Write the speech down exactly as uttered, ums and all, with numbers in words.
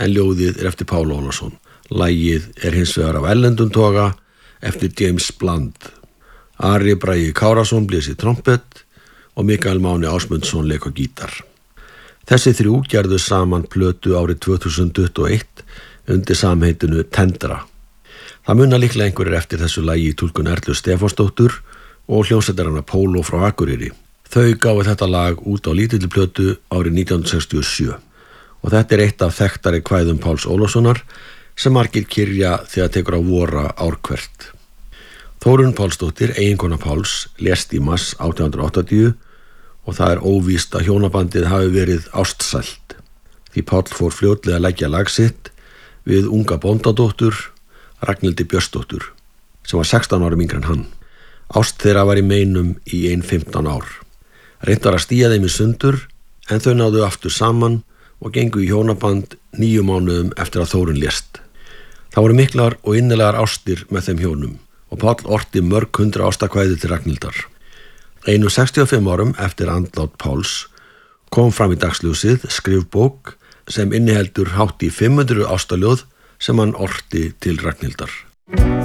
en ljóðið er eftir Pál Ólafsson. Lagið er hins vegar af erlendum toga eftir James Blunt. Ari Bragi Kárason blés í trompet og Mikael Máni Ásmundsson lék á gítar. Þessi þrjú gerðu saman plötu árið tvö þúsund tuttugu og eitt undir samheitinu Tendra. Það muna líklega einhverjir eftir þessu lagi í túlkun Erlu Stefánsdóttur og hljómsveitarinnar Póló frá Akureyri. Þau gáfu þetta lag út á lítilli plötu árið nítján hundruð sextíu og sjö og þetta er eitt af þekktari kvæðum Páls Ólafssonar sem margir kyrja þegar tekur á vora ár hvert. Þórunn Pálsdóttir, eiginkona Páls, lést í mars átján hundruð áttatíu og það er óvíst að hjónabandið hafi verið ástsælt. Því Páll fór fljótlega að leggja lag sitt við unga bóndadóttur, Ragnhildi Björnsdóttur, sem var sextán árum yngri en hann. Ást þeirra var í meinum í ein fimmtán ár. Reynt var að stía þeim í sundur en þau náðu aftur saman og gengu í hjónaband níu mánuðum eftir að Þórunn lést. Það voru miklar og innilegar ástir með þeim hjónum og Páll orti mörg hundra ástakvæði til Ragnhildar. Einu sextíu og fimm árum eftir andlát Páls kom fram í dagsljósið skrifbók sem inniheldur hátt í fimm hundruð ástaljóð sem hann orti til Ragnhildar.